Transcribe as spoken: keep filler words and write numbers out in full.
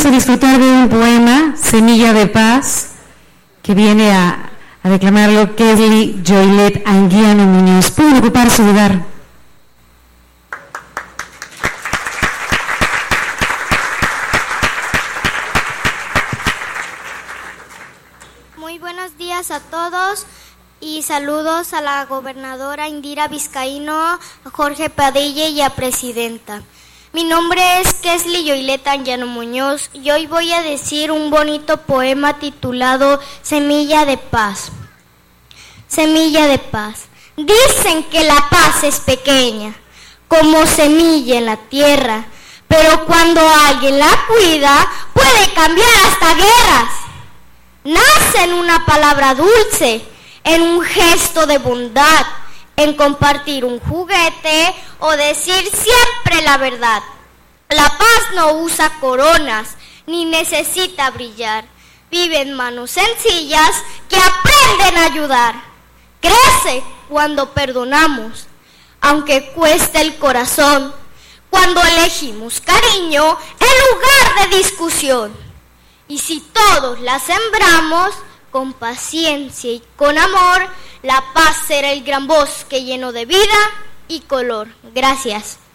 a disfrutar de un poema, Semilla de Paz, que viene a, a declamarlo Kesly Joylet Anguiano Muñoz. Pueden ocupar su lugar. Muy buenos días a todos y saludos a la gobernadora Indira Vizcaíno, a Jorge Padilla y a Presidenta. Mi nombre es Kesly Joylet Anguiano Muñoz y hoy voy a decir un bonito poema titulado Semilla de Paz. Semilla de paz. Dicen que la paz es pequeña, como semilla en la tierra, pero cuando alguien la cuida, puede cambiar hasta guerras. Nace en una palabra dulce, en un gesto de bondad, en compartir un juguete o decir siempre la verdad. La paz no usa coronas ni necesita brillar. Vive en manos sencillas que aprenden a ayudar. Crece cuando perdonamos, aunque cueste el corazón, cuando elegimos cariño en lugar de discusión. Y si todos la sembramos con paciencia y con amor, la paz será el gran bosque lleno de vida y color. Gracias.